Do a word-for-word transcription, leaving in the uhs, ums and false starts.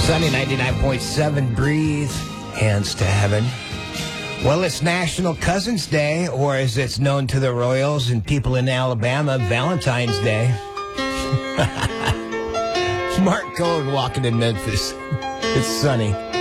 Sunny ninety-nine point seven, breathe, hands to heaven. Well, it's National Cousins Day, or as it's known to the Royals and people in Alabama, Valentine's Day. Mark Cohen walking in Memphis. It's sunny.